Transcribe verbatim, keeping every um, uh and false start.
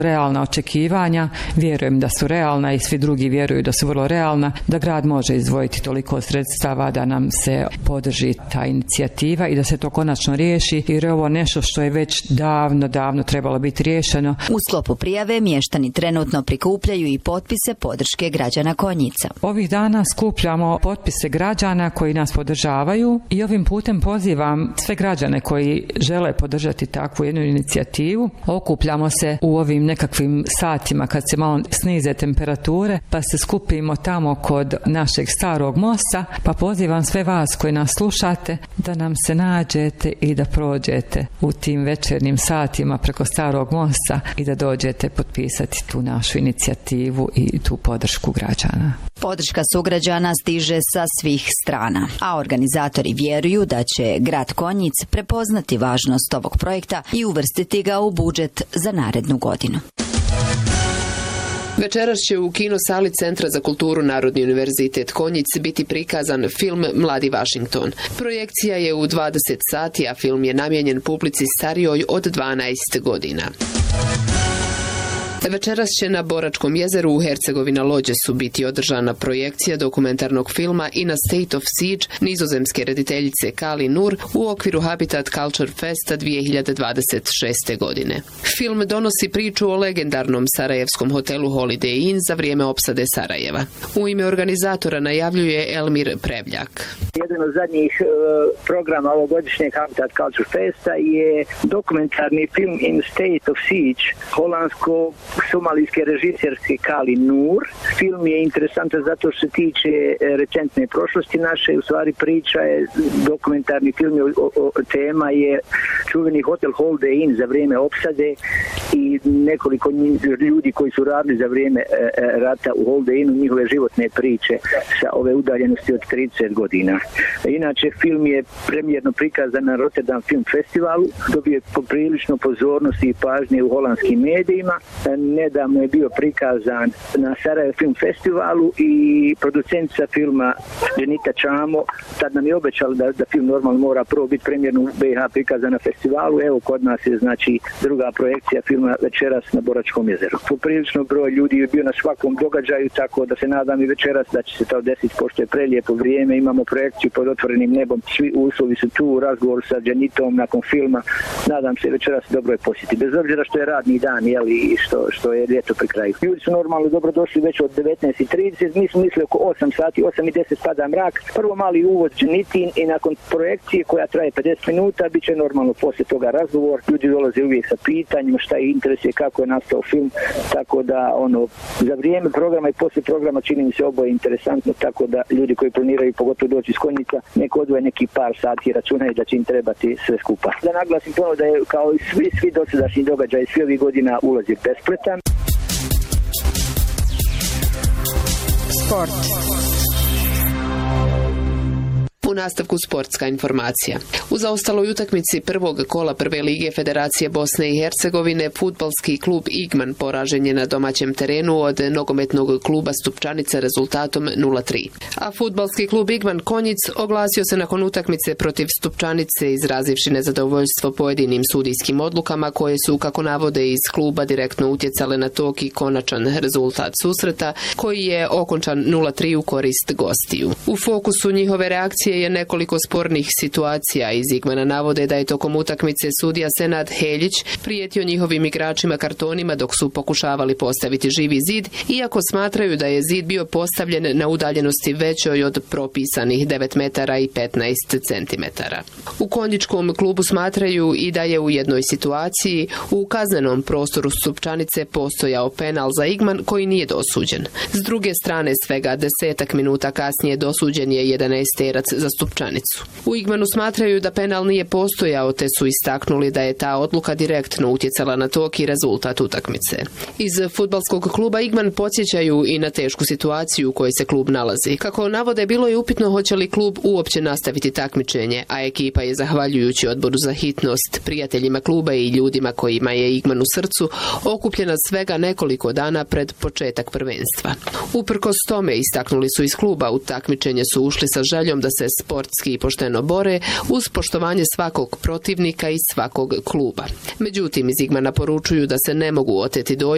realna očekivanja, vjerujem da su realna i svi drugi vjeruju da su vrlo realna, da grad može izdvojiti toliko sredstava da nam se podrži ta inicijativa i da se to konačno riješi, jer je ovo nešto što je već davno, davno trebalo biti riješeno. U sklopu prijave mještani trenutno prikupljaju i potpise podrške građana Konjica. Ovih dana skupljamo potpise građana koji nas podržavaju i ovim putem pozivam sve građane koji žele podržati takvu jednu inicijativu. Okupljamo se u ovim nekakvim satima kad se malo snize temperature, pa se skupimo tamo kod našeg starog mosta, pa pozivam sve vas koji nas slušate da nam se nađete i da prođete u tim večernjim satima preko starog mosta i da dođete potpisati tu našu inicijativu i tu podršku građana. Podrška sugrađana stiže sa svih strana, a organizatori vjeruju da će grad Konjic prepoznati važnost ovog projekta i uvrstiti ga u budžet za narednu godinu. Večeras će u kino sali Centra za kulturu Narodni univerzitet Konjic biti prikazan film Mladi Washington. Projekcija je u dvadeset sati, a film je namijenjen publici starijoj od dvanaest godina. Večeras će na Boračkom jezeru u Hercegovina Lođesu biti održana projekcija dokumentarnog filma In a State of Siege nizozemske rediteljice Kali Nur u okviru Habitat Culture Festa dvije hiljade dvadeset šeste. godine. Film donosi priču o legendarnom sarajevskom hotelu Holiday Inn za vrijeme opsade Sarajeva. U ime organizatora najavljuje Elmir Prevljak. Jedan od zadnjih uh, programa ovogodišnjeg Habitat Culture Festa je dokumentarni film In a State of Siege holandsko somalijske režiserske Kali Nur. Film je interesantan zato što se tiče recentne prošlosti naše, u stvari priča je, dokumentarni film je, o, o, tema je čuveni hotel Holiday Inn za vrijeme opsade i nekoliko ljudi koji su radili za vrijeme e, rata u Holiday Innu, njihove životne priče sa ove udaljenosti od trideset godina. Inače, film je premijerno prikazan na Rotterdam Film Festivalu, dobio je poprilično pozornosti i pažnje u holandskim medijima. Nedavno je bio prikazan na Sarajevo Film Festivalu i producentica filma Denita Čamo tad nam je obećala da, da film normalno mora prvo biti premijerno u B iH prikazan na festivalu. Evo kod nas je znači druga projekcija filma večeras na Boračkom jezeru. Poprilično broj ljudi je bio na svakom događaju, tako da se nadam i večeras da će se to desiti pošto je prelijepo vrijeme. Imamo projekciju pod otvorenim nebom, svi uslovi su tu, razgovor sa Džanitom nakon filma. Nadam se večeras dobro je posjeti. Bez obzira što je radni dan, jeli, i što, što je ljeto pri kraju. Ljudi su normalno dobro došli već od devetnaest i trideset, mi smo mislili oko osam sati, osam i deset pada mrak. Prvo mali uvod Džanitin i nakon projekcije koja traje pedeset minuta, bit će normalno poslije toga razgovor. Ljudi dolaze uvijek sa pitanjima šta ih interesuje, kako je nastao film, tako da ono, za vrijeme programa i poslije programa čini mi se oboje interesantno, tako da ljudi koji planiraju pogotovo doći iz Konjica, neko odvoje neki par sati, računaju da će im trebati sve skupa. Da naglasim ponovno da je kao i svi, svi dosadašnji događaji svi ovih godina ulaz je bespletan. Sport. U nastavku sportska informacija. U zaostaloj utakmici prvog kola prve lige Federacije Bosne i Hercegovine fudbalski klub Igman poražen je na domaćem terenu od nogometnog kluba Stupčanica rezultatom nula tri. A fudbalski klub Igman Konjic oglasio se nakon utakmice protiv Stupčanice izrazivši nezadovoljstvo pojedinim sudijskim odlukama koje su, kako navode iz kluba, direktno utjecale na tok i konačan rezultat susreta koji je okončan nula tri u korist gostiju. U fokusu njihove reakcije je nekoliko spornih situacija. Iz Igmana navode da je tokom utakmice sudija Senad Heljić prijetio njihovim igračima kartonima dok su pokušavali postaviti živi zid, iako smatraju da je zid bio postavljen na udaljenosti većoj od propisanih devet metara i petnaest centimetara. U konjičkom klubu smatraju i da je u jednoj situaciji u kaznenom prostoru Stupčanice postojao penal za Igman koji nije dosuđen. S druge strane, svega desetak minuta kasnije dosuđen je jedanaesterac za Stupčanicu. U Igmanu smatraju da penal nije postojao, te su istaknuli da je ta odluka direktno utjecala na tok i rezultat utakmice. Iz fudbalskog kluba Igman podsjećaju i na tešku situaciju u kojoj se klub nalazi. Kako navode, bilo je upitno hoće li klub uopće nastaviti takmičenje, a ekipa je, zahvaljujući odboru za hitnost, prijateljima kluba i ljudima kojima je Igman u srcu, okupljena svega nekoliko dana pred početak prvenstva. Uprkos tome, istaknuli su iz kluba, u takmičenje su ušli sa željom da se sportski i pošteno bore uz poštovanje svakog protivnika i svakog kluba. Međutim, iz Igmana poručuju da se ne mogu oteti dojmu